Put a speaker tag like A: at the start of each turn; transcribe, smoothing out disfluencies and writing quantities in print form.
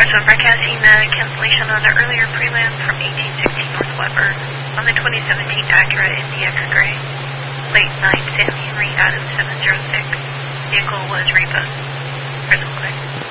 A: 1 broadcasting cancellation on the earlier prelim from 1816 North Weber on the 2017 Acura NDX Gray. Late night, San Henry Adam 706. Vehicle was repoed. Present play.